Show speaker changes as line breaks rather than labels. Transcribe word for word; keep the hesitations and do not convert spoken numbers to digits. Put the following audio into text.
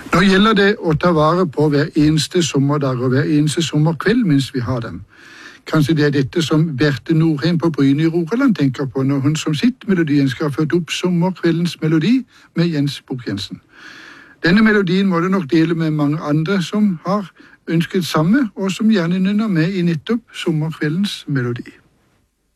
Nå gjelder det å ta vare på hver eneste sommerdag og hver eneste sommerkveld mens vi har dem. Kanskje det er dette som Berthe Norheim på Bryne i Rogaland tenker på når hun som sitt melodiønske har ført opp sommerkveldens melodi med Jens Bukk-Jensen. Denne melodien må du nok dele med mange andre som har ønsket samme, og som gjerne nynner med i nettopp sommerkveldens melodi.